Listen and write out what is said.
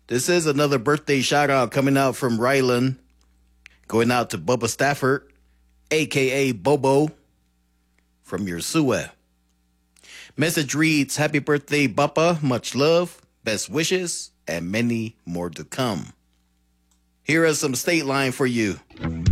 This is another birthday shout out coming out from Rylan. Going out to Bubba Stafford, a.k.a. Bobo, from your Sue. Message reads, happy birthday, Bubba. Much love, best wishes, and many more to come. Here is some State Line for you.